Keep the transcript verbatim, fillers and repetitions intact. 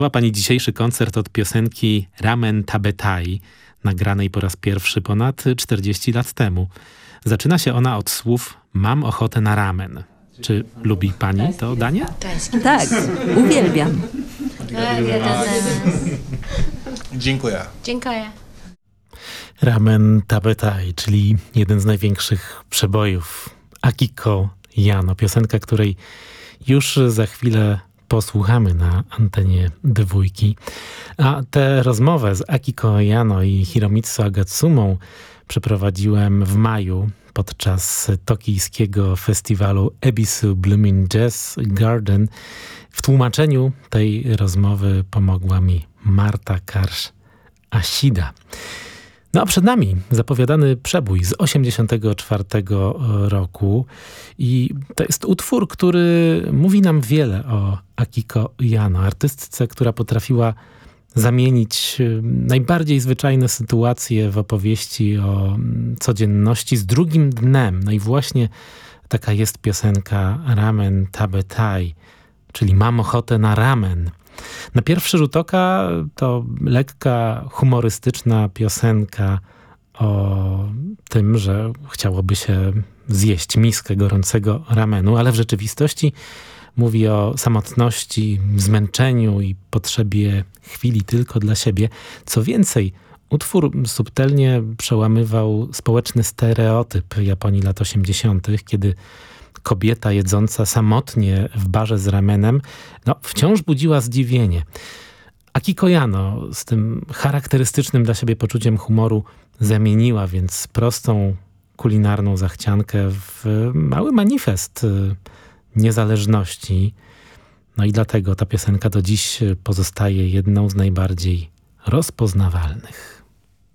Była pani dzisiejszy koncert od piosenki Ramen Tabetai, nagranej po raz pierwszy ponad czterdzieści lat temu. Zaczyna się ona od słów "mam ochotę na ramen". Czy lubi pani to danie? Tak, uwielbiam. Dziękuję. Dziękuję. Ramen Tabetai, czyli jeden z największych przebojów Akiko Jano. Piosenka, której już za chwilę posłuchamy na antenie Dwójki. A tę rozmowę z Akiko Jano i Hiromitsu Agatsumą przeprowadziłem w maju podczas tokijskiego festiwalu Ebisu Blooming Jazz Garden. W tłumaczeniu tej rozmowy pomogła mi Marta Karsz-Asida. No a przed nami zapowiadany przebój z osiemdziesiątego czwartego roku i to jest utwór, który mówi nam wiele o Akiko Jano, artystce, która potrafiła zamienić najbardziej zwyczajne sytuacje w opowieści o codzienności z drugim dnem. No i właśnie taka jest piosenka Ramen Tabetai, czyli mam ochotę na ramen. Na pierwszy rzut oka to lekka, humorystyczna piosenka o tym, że chciałoby się zjeść miskę gorącego ramenu, ale w rzeczywistości mówi o samotności, zmęczeniu i potrzebie chwili tylko dla siebie. Co więcej, utwór subtelnie przełamywał społeczny stereotyp Japonii lat osiemdziesiątych, kiedy kobieta jedząca samotnie w barze z ramenem no, wciąż budziła zdziwienie. Akiko Jano z tym charakterystycznym dla siebie poczuciem humoru zamieniła więc prostą kulinarną zachciankę w mały manifest niezależności. No i dlatego ta piosenka do dziś pozostaje jedną z najbardziej rozpoznawalnych.